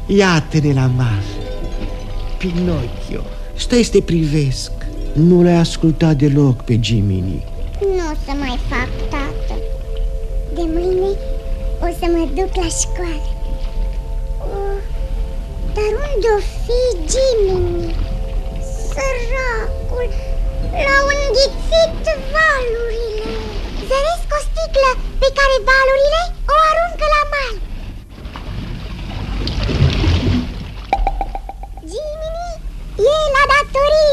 Iată-ne la mare. Pinocchio, stai să te privesc. Nu l-ai ascultat deloc pe Jiminy. Nu o să mai fac, tată. De mâine o să mă duc la școală. Dar unde-o fi Jiminy? Săracul, l-au înghițit valurile. Zăresc o sticlă pe care valurile o aruncă la mare. Jiminy e la datorie.